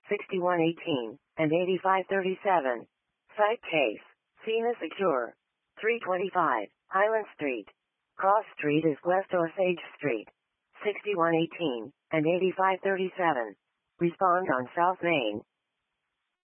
6118, and 8537. Site case, Cena Secure. 325, Highland Street. Cross Street is West Osage Street. 6118, and 8537. Respond on South Main.